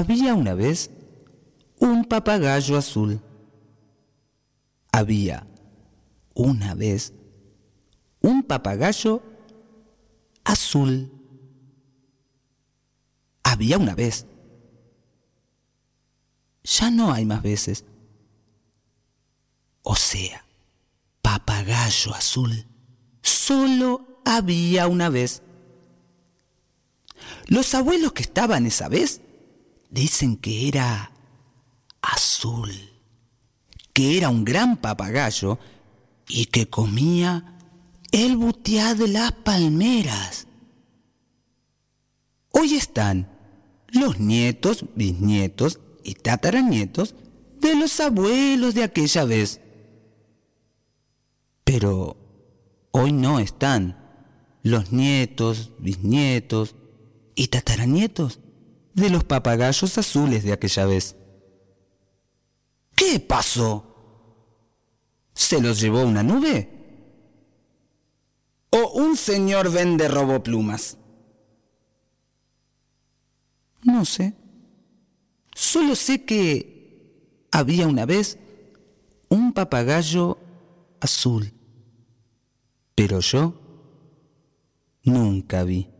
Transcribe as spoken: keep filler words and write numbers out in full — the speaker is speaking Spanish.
Había una vez un papagayo azul. Había una vez un papagayo azul. Había una vez. Ya no hay más veces. O sea, papagayo azul. Solo había una vez. Los abuelos que estaban esa vez dicen que era azul, que era un gran papagayo y que comía el butiá de las palmeras. Hoy están los nietos, bisnietos y tataranietos de los abuelos de aquella vez. Pero hoy no están los nietos, bisnietos y tataranietos de los papagayos azules de aquella vez. ¿Qué pasó? ¿Se los llevó una nube? ¿O un señor vende roboplumas? No sé. Solo sé que había una vez un papagayo azul, pero yo nunca vi.